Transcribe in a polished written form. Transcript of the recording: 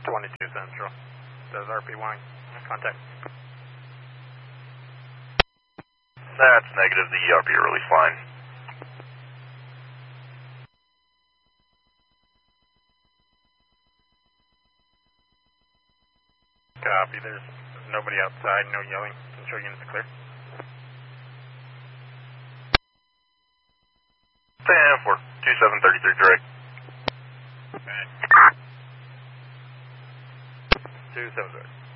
22 Central. Does RP1 contact? That's negative. The RP release line. Copy. There's nobody outside, no yelling. Control units clear. 10-4, 2733 direct. 270.